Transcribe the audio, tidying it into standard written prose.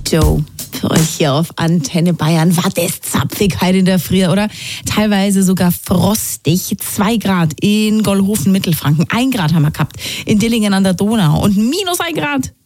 Joe, für euch hier auf Antenne Bayern. War das zapfig heute in der Früh, oder? Teilweise sogar frostig. 2 Grad in Gollhofen, Mittelfranken. 1 Grad haben wir gehabt in Dillingen an der Donau und -1 Grad